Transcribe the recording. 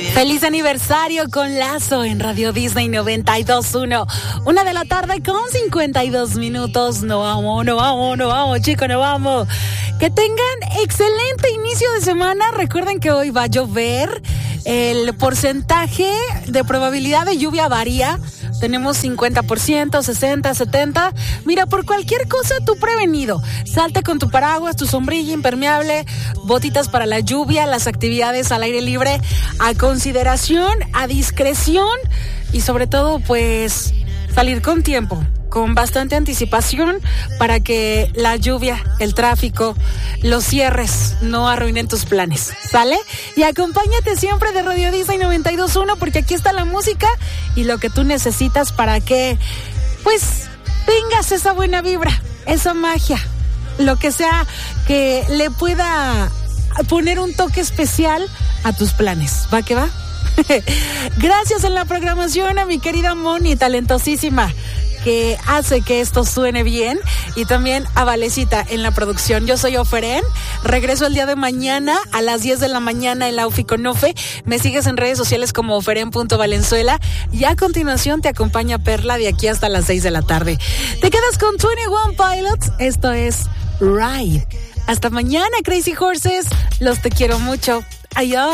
Feliz aniversario con Lazo en Radio Disney 92.1. 1 de la tarde con 52 minutos. No vamos, chicos, no vamos. Que tengan excelente inicio de semana. Recuerden que hoy va a llover. El porcentaje de probabilidad de lluvia varía. Tenemos 50%, 60, 70. Mira, por cualquier cosa tú prevenido. Salte con tu paraguas, tu sombrilla impermeable, botitas para la lluvia, las actividades al aire libre a consideración, a discreción y sobre todo pues salir con tiempo, con bastante anticipación para que la lluvia, el tráfico, los cierres no arruinen tus planes, ¿sale? Y acompáñate siempre de Radio Disney 92.1 porque aquí está la música y lo que tú necesitas para que, pues, tengas esa buena vibra, esa magia, lo que sea que le pueda poner un toque especial a tus planes. ¿Va que va? Gracias en la programación a mi querida Moni, talentosísima, que hace que esto suene bien, y también a Valecita en la producción. Yo soy Oferen, regreso el día de mañana a las 10 de la mañana en la UFI con Ofe. Me sigues en redes sociales como oferen.valenzuela y a continuación te acompaña Perla de aquí hasta las 6 de la tarde. Te quedas con 21 Pilots, esto es Ride. Hasta mañana, Crazy Horses, los te quiero mucho. Adiós.